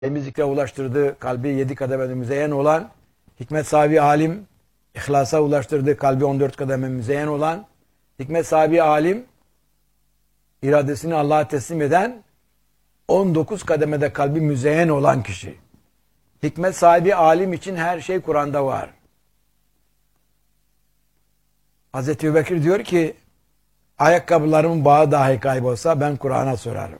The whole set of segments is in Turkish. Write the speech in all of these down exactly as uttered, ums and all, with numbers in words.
elmi zikre ulaştırdı, kalbi yedi kademe müzeyyen olan, hikmet sahibi alim, ihlasa ulaştırdı, kalbi on dört kademe müzeyyen olan, hikmet sahibi alim, iradesini Allah'a teslim eden, on dokuz kademede kalbi müzeyyen olan kişi. Hikmet sahibi alim için her şey Kur'an'da var. Hazreti Ebubekir diyor ki, ayakkabılarımın bağı dahi kaybolsa ben Kur'an'a sorarım.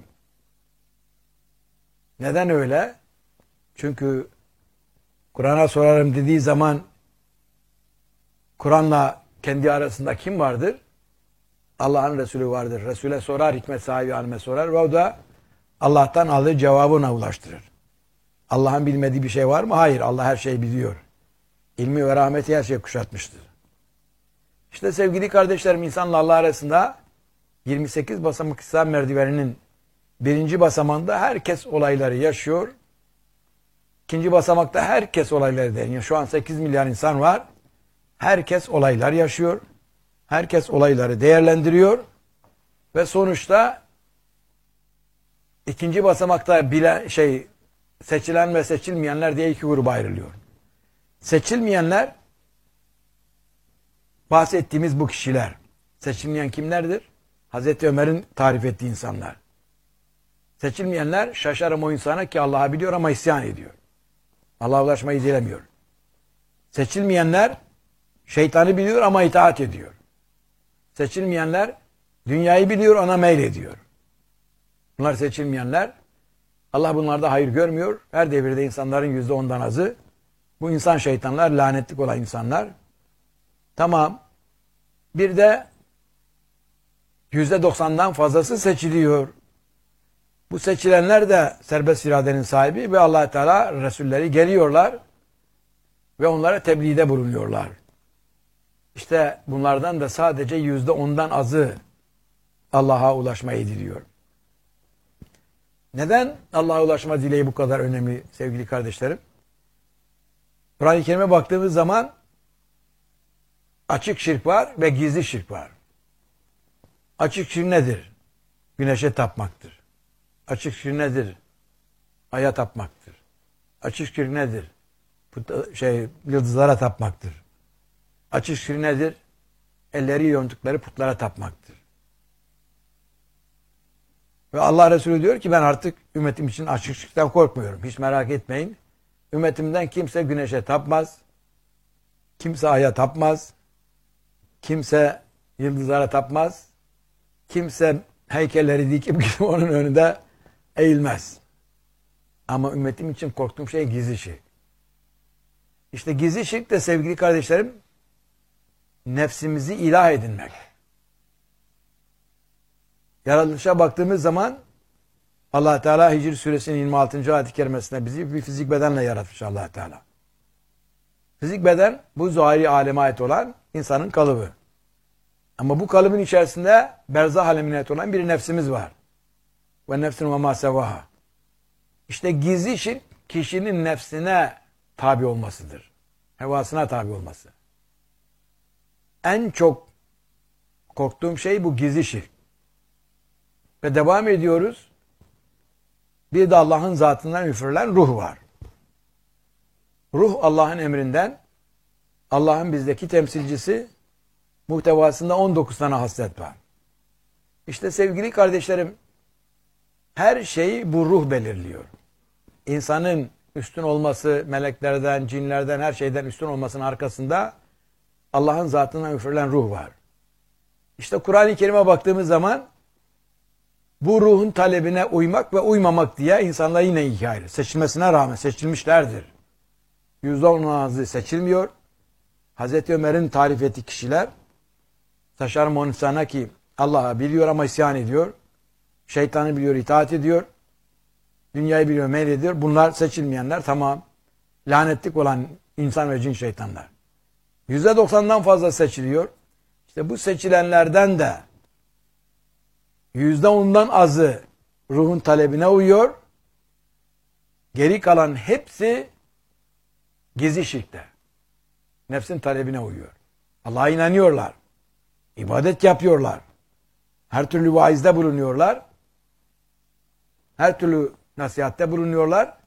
Neden öyle? Çünkü Kur'an'a sorarım dediği zaman Kur'an'la kendi arasında kim vardır? Allah'ın Resulü vardır. Resul'e sorar, hikmet sahibi alime sorar ve o da Allah'tan aldığı cevabına ulaştırır. Allah'ın bilmediği bir şey var mı? Hayır. Allah her şeyi biliyor. İlmi ve rahmeti her şeyi kuşatmıştır. İşte sevgili kardeşlerim, insanla Allah arasında yirmi sekiz basamak İslam merdiveninin birinci basamağında herkes olayları yaşıyor. İkinci basamakta herkes olayları deniyor. Şu an sekiz milyar insan var. Herkes olaylar yaşıyor. Herkes olayları değerlendiriyor. Ve sonuçta ikinci basamakta bilen, şey, seçilen ve seçilmeyenler diye iki gruba ayrılıyor. Seçilmeyenler bahsettiğimiz bu kişiler. Seçilmeyen kimlerdir? Hazreti Ömer'in tarif ettiği insanlar. Seçilmeyenler, şaşarım o insana ki Allah'ı biliyor ama isyan ediyor. Allah'a ulaşmayı dilemiyor. Seçilmeyenler, şeytanı biliyor ama itaat ediyor. Seçilmeyenler, dünyayı biliyor ona meylediyor. Bunlar seçilmeyenler. Allah bunlarda hayır görmüyor. Her devirde insanların yüzde ondan azı. Bu insan şeytanlar, lanetlik olan insanlar. Tamam. Bir de yüzde doksandan fazlası seçiliyor. Bu seçilenler de serbest iradenin sahibi ve Allah Teala Resulleri geliyorlar ve onlara tebliğde bulunuyorlar. İşte bunlardan da sadece yüzde ondan azı Allah'a ulaşmayı diliyor. Neden Allah'a ulaşma dileği bu kadar önemli sevgili kardeşlerim? Kur'an-ı Kerim'e baktığımız zaman açık şirk var ve gizli şirk var. Açık şirk nedir? Güneşe tapmaktır. Açık şirk nedir? Aya tapmaktır. Açık şirk nedir? Put, şey, yıldızlara tapmaktır. Açık şirk nedir? Elleri yonttukları putlara tapmaktır. Ve Allah Resulü diyor ki ben artık ümmetim için açık şirkten korkmuyorum. Hiç merak etmeyin. Ümmetimden kimse güneşe tapmaz. Kimse aya tapmaz. Kimse yıldızlara tapmaz. Kimse heykelleri dikip gidip onun önünde eğilmez. Ama ümmetim için korktuğum şey gizli şirk. İşte gizli şirk de sevgili kardeşlerim nefsimizi ilah edinmek. Yaratılışa baktığımız zaman Allah Teala Hicr suresinin yirmi altıncı ayet-i kerimesinde bizi bir fizik bedenle yaratmış Allah Teala. Fizik beden bu zahiri aleme ait olan insanın kalıbı. Ama bu kalıbın içerisinde berzah alemine ait olan bir nefsimiz var. Ve nefsin ve ma sevaha. İşte gizli şirk kişinin nefsine tabi olmasıdır. Hevasına tabi olması. En çok korktuğum şey bu gizli şirk. Ve devam ediyoruz. Bir de Allah'ın zatından üfürülen ruh var. Ruh Allah'ın emrinden, Allah'ın bizdeki temsilcisi, muhtevasında on dokuz tane haslet var. İşte sevgili kardeşlerim, her şeyi bu ruh belirliyor. İnsanın üstün olması, meleklerden, cinlerden, her şeyden üstün olmasının arkasında Allah'ın zatından üfürülen ruh var. İşte Kur'an-ı Kerim'e baktığımız zaman bu ruhun talebine uymak ve uymamak diye insanlar yine ikiye ayrı. Seçilmesine rağmen seçilmişlerdir. Yüzde on azı seçilmiyor. Hazreti Ömer'in tarif ettiği kişiler taşarım onun sana ki Allah'ı biliyor ama isyan ediyor. Şeytanı biliyor, itaat ediyor. Dünyayı biliyor, meylediyor. Bunlar seçilmeyenler tamam. Lanetlik olan insan ve cin şeytanlar. Yüzde doksandan fazla seçiliyor. İşte bu seçilenlerden de yüzde ondan azı ruhun talebine uyuyor. Geri kalan hepsi gizli şirkte. Nefsin talebine uyuyor. Allah'a inanıyorlar. İbadet yapıyorlar. Her türlü vaizde bulunuyorlar. Her türlü nasihatte bulunuyorlar.